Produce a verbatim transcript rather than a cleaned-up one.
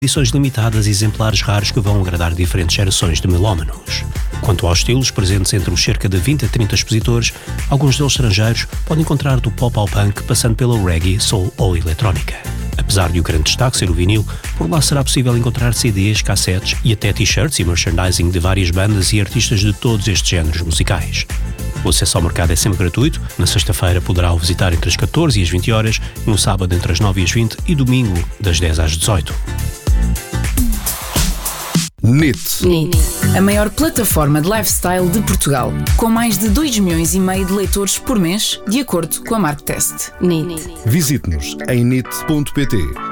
edições limitadas e exemplares raros que vão agradar diferentes gerações de melómanos. Quanto aos estilos presentes entre os cerca de vinte a trinta expositores, alguns deles estrangeiros, podem encontrar do pop ao punk, passando pelo reggae, soul ou eletrónica. Apesar de o grande destaque ser o vinil, por lá será possível encontrar C Ds, cassetes e até t-shirts e merchandising de várias bandas e artistas de todos estes géneros musicais. O acesso ao mercado é sempre gratuito. Na sexta-feira poderá o visitar entre as catorze e as vinte horas, no sábado entre as nove e as vinte e domingo das dez às dezoito. N I T. N I T, a maior plataforma de lifestyle de Portugal, com mais de dois milhões e meio de leitores por mês, de acordo com a Marktest. N I T. Visite-nos em nit ponto pt.